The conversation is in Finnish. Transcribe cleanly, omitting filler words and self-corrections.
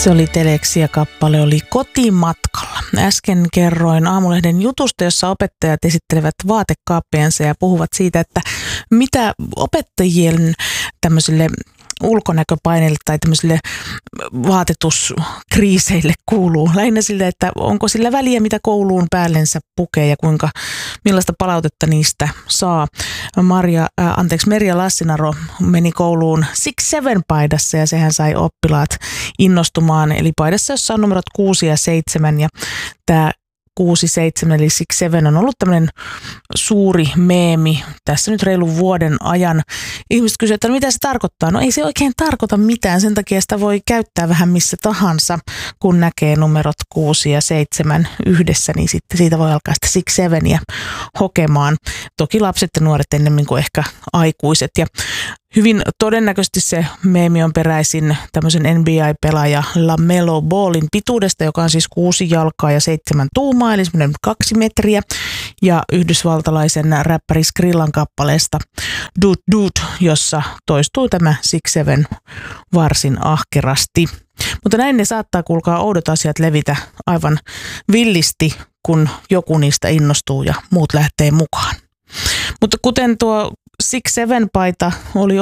Se oli Telex ja kappale oli Kotimatkalla. Äsken kerroin Aamulehden jutusta, jossa opettajat esittelevät vaatekaappiansa ja puhuvat siitä, että mitä opettajien tämmöisille ulkonäköpaineille tai tämmöisille vaatetuskriiseille kuuluu. Lähinnä sillä, että onko sillä väliä, mitä kouluun päällensä pukee ja millaista palautetta niistä saa. Merja Lassinaro meni kouluun 6-7-paidassa ja sehän sai oppilaat innostumaan. Eli paidassa, jossa on numerot 6 ja 7 ja tämä 6-7 eli 6-7 on ollut tämmöinen suuri meemi tässä nyt reilun vuoden ajan. Ihmiset kysyvät, että mitä se tarkoittaa? No ei se oikein tarkoita mitään, sen takia sitä voi käyttää vähän missä tahansa, kun näkee numerot 6 ja 7 yhdessä, niin sitten siitä voi alkaa sitä 6-7 hokemaan. Toki lapset ja nuoret ennemmin kuin ehkä aikuiset. Ja hyvin todennäköisesti se meemi on peräisin tämmöisen NBA-pelaaja LaMelo Ballin pituudesta, joka on siis 6 jalkaa ja 7 tuumaa, eli semmoinen 2 metriä. Ja yhdysvaltalaisen räppäri Skrillan kappaleesta Doot Doot, jossa toistuu tämä 6-7 varsin ahkerasti. Mutta näin ne saattaa, kuulkaa, oudot asiat levitä aivan villisti, kun joku niistä innostuu ja muut lähtee mukaan. Mutta kuten tuo 6-7-paita oli